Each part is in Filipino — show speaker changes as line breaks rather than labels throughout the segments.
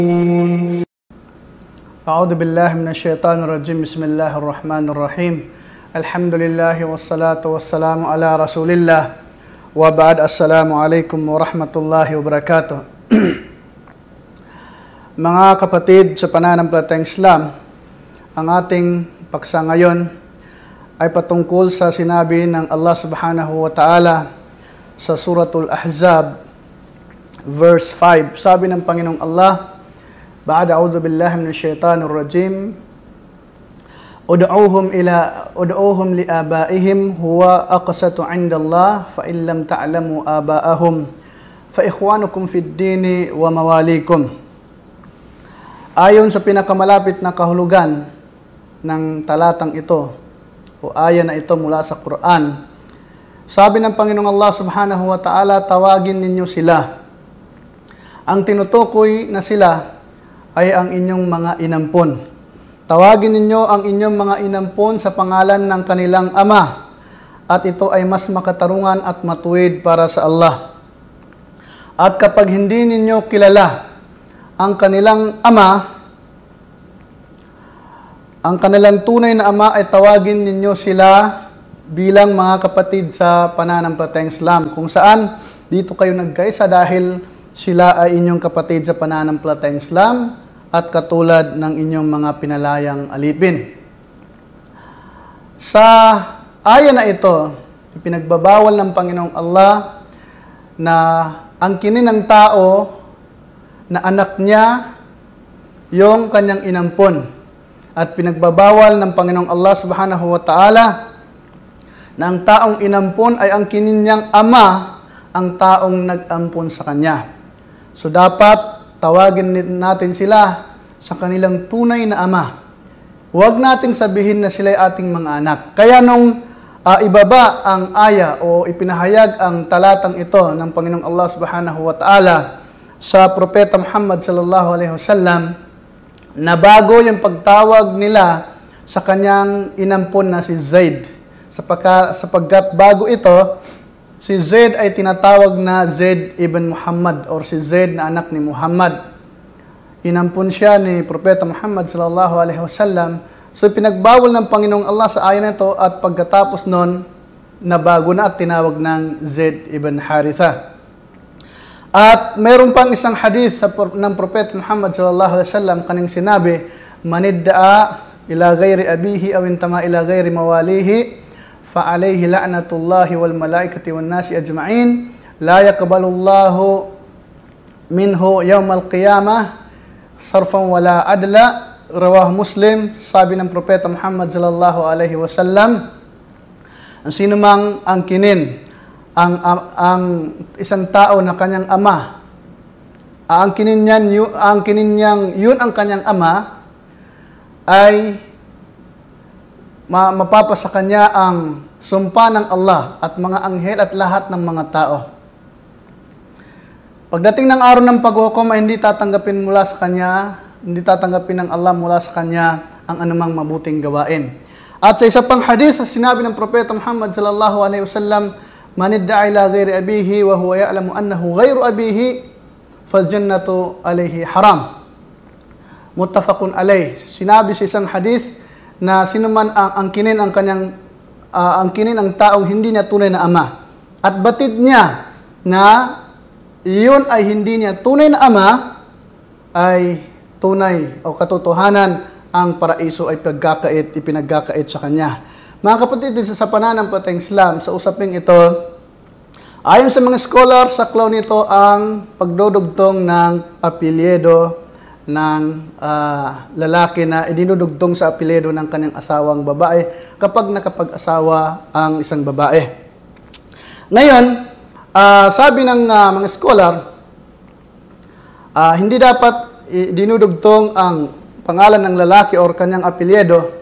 أعوذ بالله من الشيطان الرجيم بسم الله الرحمن الرحيم الحمد لله والصلاة والسلام على رسول الله وبعد السلام عليكم ورحمة الله وبركاته. Mga kapatid sa pananampalatayang Islam, ang ating paksa ngayon ay patungkol sa sinabi ng Allah subhanahu wa ta'ala sa Suratul Ahzab verse 5. Sabi ng Panginoong Allah, Ba'da a'udzu billahi minash shaitanir rajim, Ud'uuhum li'abaihim huwa aqsatu 'inda Allah fa in lam ta'lamu aba'ahum fa ikhwanukum fid dini wa mawalikum. Ayon sa pinakamalapit na kahulugan ng talatang ito o aya na ito mula sa Quran, sabi ng Panginoong Allah subhanahu wa ta'ala, tawagin ninyo sila. Ang tinutukoy na sila ay ang inyong mga inampon. Tawagin ninyo ang inyong mga inampon sa pangalan ng kanilang ama, at ito ay mas makatarungan at matuwid para sa Allah. At kapag hindi ninyo kilala ang kanilang ama, ang kanilang tunay na ama, ay tawagin ninyo sila bilang mga kapatid sa pananampalatayang Islam, kung saan dito kayo nagkaisa dahil sila ay inyong kapatid sa pananampalatayang Islam at katulad ng inyong mga pinalayang alipin. Sa aya na ito, ipinagbabawal ng Panginoong Allah na angkinin ng tao na anak niya yung kanyang inampon. At pinagbabawal ng Panginoong Allah subhanahu wa ta'ala na ang taong inampon ay angkinin niyang ama ang taong nag-ampon sa kanya. So dapat tawagin natin sila sa kanilang tunay na ama. Huwag nating sabihin na sila ay ating mga anak. Kaya nung ibaba ang aya o ipinahayag ang talatang ito ng Panginoong Allah subhanahu wa ta'ala sa Propeta Muhammad sallallahu alaihi wasallam, na bago yung pagtawag nila sa kanyang inampon na si Zaid. Sapagkat bago ito, si Zaid ay tinatawag na Zaid ibn Muhammad or si Zaid na anak ni Muhammad. Inampun siya ni Propeta Muhammad sallallahu alaihi wasallam. So pinagbawal ng Panginoong Allah sa ayan na ito, at pagkatapos nun, nabago na at tinawag ng Zaid ibn Haritha. At mayroon pang isang hadith ng Propeta Muhammad sallallahu alaihi wasallam kaning sinabi, manidda'a ila ghairi abihi aw intama ila ghairi mawalihi فَعَلَيْهِ لَعْنَةُ اللَّهِ وَالْمَلَائِكَةِ وَالنَّاسِ أَجْمَعِينَ لَا يَقْبَلُ اللَّهُ مِنْهُ يَوْمَ الْقِيَامَةِ صَرْفًا وَلَا عَدْلًا. Rawah Muslim. Sabi ng Propeta Muhammad sallallahu alaihi wasallam, ang sino mang angkinin ang isang tao na kanyang ama, angkinin niyang yun ang kanyang ama, ay mapapasa kanya ang sumpa ng Allah at mga anghel at lahat ng mga tao. Pagdating ng araw ng paghukom ay hindi tatanggapin ng Allah mula sa kanya ang anumang mabuting gawain. At sa isa pang hadith, sinabi ng Propeta Muhammad sallallahu alaihi wasallam, man idda'a ila ghairi abihi wa huwa ya'lamu annahu ghairu abihi fal jannatu alayhi haram. Muttafaqun alayh. Sinabi sa isang hadith na sino man ang angkinin ang taong hindi niya tunay na ama, at batid niya na iyon ay hindi niya tunay na ama, ay tunay o katotohanan ang paraiso ay ipinagkakait sa kanya. Mga kapatid, sa pananampalatayang Islam, sa usaping ito, ayon sa mga scholar, saklaw nito ang pagdudugtong ng apelyido ng lalaki na idinudugtong sa apelyido ng kanyang asawang babae kapag nakapag-asawa ang isang babae. Ngayon, sabi ng mga scholar, hindi dapat dinudugtong ang pangalan ng lalaki o kanyang apelyido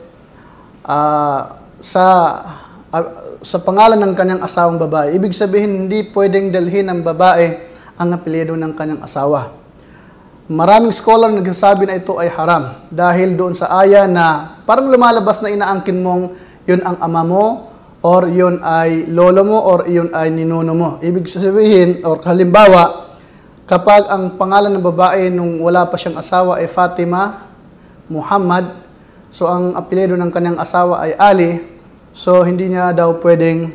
sa pangalan ng kanyang asawang babae. Ibig sabihin, hindi pwedeng dalhin ng babae ang apelyido ng kanyang asawa. Maraming scholar nagsasabi na ito ay haram dahil doon sa aya na parang lumalabas na inaangkin mong yun ang ama mo or yun ay lolo mo or yun ay ninuno mo. Ibig sabihin, or halimbawa, kapag ang pangalan ng babae nung wala pa siyang asawa ay Fatima Muhammad, so ang apelyido ng kanyang asawa ay Ali, so hindi niya daw pwedeng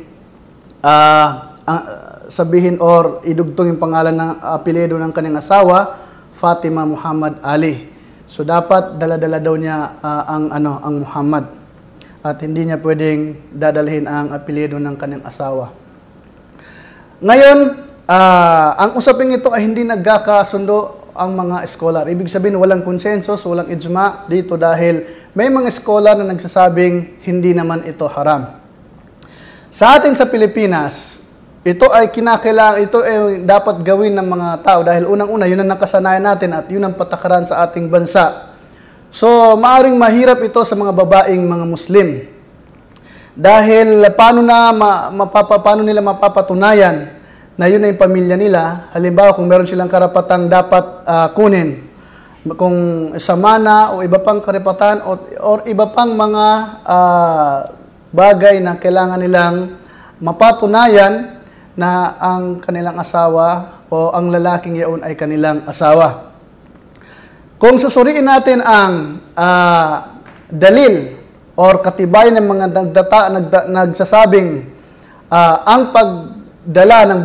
sabihin or idugtong yung pangalan ng apelyido ng kanyang asawa, Fatima Muhammad Ali. So dapat dala-dala daw niya ang Muhammad. At hindi niya pwedeng dadalhin ang apelyido ng kanyang asawa. Ngayon, ang usaping ito ay hindi nagkakasundo ang mga scholar. Ibig sabihin, walang consensus, walang ijma dito dahil may mga scholar na nagsasabing hindi naman ito haram. Sa atin sa Pilipinas, ito ay kinakailangan, ito ay dapat gawin ng mga tao dahil unang-una, yun ang nakasanayan natin at yun ang patakaran sa ating bansa. So, maaring mahirap ito sa mga babaeng mga Muslim. Dahil paano nila mapapatunayan na yun ay pamilya nila? Halimbawa, kung meron silang karapatang dapat kunin, kung sa mana o iba pang karapatan or iba pang mga bagay na kailangan nilang mapatunayan na ang kanilang asawa o ang lalaking yaon ay kanilang asawa. Kung susuriin natin ang dalil or katibayan ng mga nagsasabing ang pagdala ng